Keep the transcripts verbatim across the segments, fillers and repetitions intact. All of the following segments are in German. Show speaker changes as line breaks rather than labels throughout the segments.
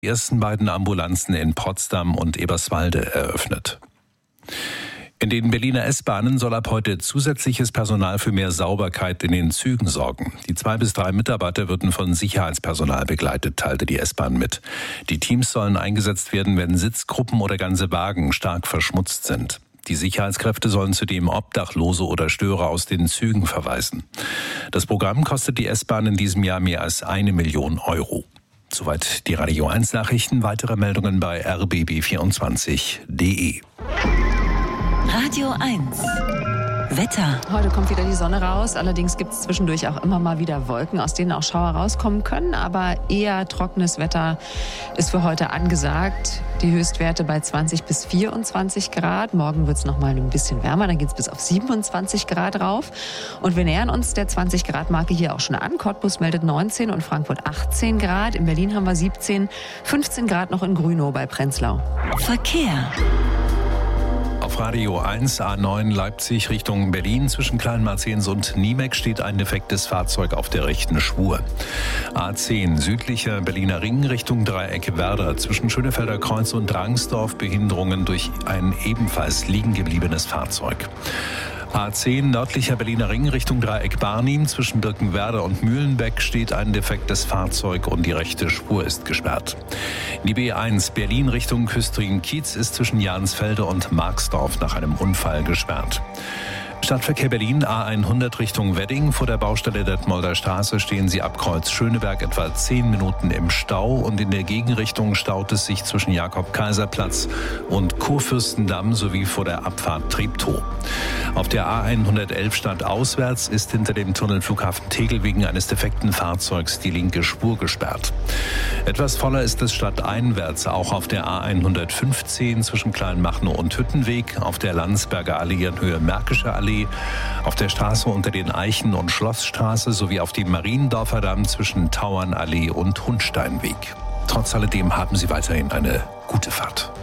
Die ersten beiden Ambulanzen in Potsdam und Eberswalde eröffnet. In den Berliner S-Bahnen soll ab heute zusätzliches Personal für mehr Sauberkeit in den Zügen sorgen. Die zwei bis drei Mitarbeiter würden von Sicherheitspersonal begleitet, teilte die S-Bahn mit. Die Teams sollen eingesetzt werden, wenn Sitzgruppen oder ganze Wagen stark verschmutzt sind. Die Sicherheitskräfte sollen zudem Obdachlose oder Störer aus den Zügen verweisen. Das Programm kostet die S-Bahn in diesem Jahr mehr als eine Million Euro. Soweit die Radio eins Nachrichten. Weitere Meldungen bei r b b vierundzwanzig punkt d e.
Radio eins. Wetter.
Heute kommt wieder die Sonne raus. Allerdings gibt es zwischendurch auch immer mal wieder Wolken, aus denen auch Schauer rauskommen können. Aber eher trockenes Wetter ist für heute angesagt. Die Höchstwerte bei zwanzig bis vierundzwanzig Grad. Morgen wird es noch mal ein bisschen wärmer. Dann geht es bis auf siebenundzwanzig Grad rauf. Und wir nähern uns der zwanzig Grad Marke hier auch schon an. Cottbus meldet neunzehn und Frankfurt achtzehn Grad. In Berlin haben wir siebzehn, fünfzehn Grad noch in Grünow bei Prenzlau.
Verkehr.
Auf Radio eins A neun Leipzig Richtung Berlin zwischen Kleinmarzens und Niemeck steht ein defektes Fahrzeug auf der rechten Spur. A zehn südlicher Berliner Ring Richtung Dreieck Werder zwischen Schönefelder Kreuz und Drangsdorf Behinderungen durch ein ebenfalls liegen gebliebenes Fahrzeug. A zehn nördlicher Berliner Ring Richtung Dreieck Barnim zwischen Birkenwerder und Mühlenbeck steht ein defektes Fahrzeug und die rechte Spur ist gesperrt. Die B eins Berlin Richtung Küstrin-Kiez ist zwischen Jansfelde und Marxdorf nach einem Unfall gesperrt. Stadtverkehr Berlin A hundert Richtung Wedding. Vor der Baustelle Detmolder Straße stehen Sie ab Kreuz Schöneberg etwa zehn Minuten im Stau und in der Gegenrichtung staut es sich zwischen Jakob-Kaiser-Platz und Kurfürstendamm sowie vor der Abfahrt Treptow. Auf der A hundertelf stadtauswärts ist hinter dem Tunnel Flughafen Tegel wegen eines defekten Fahrzeugs die linke Spur gesperrt. Etwas voller ist es stadteinwärts, auch auf der A hundertfünfzehn zwischen Kleinmachnow und Hüttenweg, auf der Landsberger Allee in Höhe Märkische Allee, auf der Straße unter den Eichen- und Schlossstraße sowie auf dem Mariendorfer Damm zwischen Tauernallee und Hundsteinweg. Trotz alledem haben Sie weiterhin eine gute Fahrt.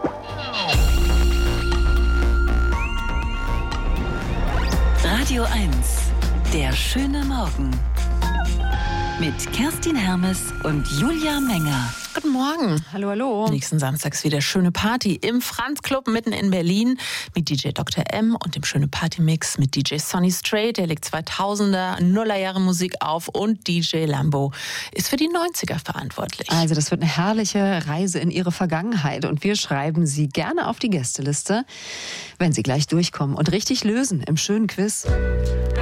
Radio eins. Der schöne Morgen. Mit Kerstin Hermes und Julia Menger.
Guten Morgen. Hallo, hallo.
Nächsten Samstag ist wieder schöne Party im Franz Club mitten in Berlin mit D J Doktor M und dem schöne Partymix mit D J Sonny Strait. Der legt zweitausender, Nullerjahre Musik auf und D J Lambo ist für die neunziger verantwortlich.
Also das wird eine herrliche Reise in Ihre Vergangenheit und wir schreiben Sie gerne auf die Gästeliste, wenn Sie gleich durchkommen und richtig lösen im schönen Quiz.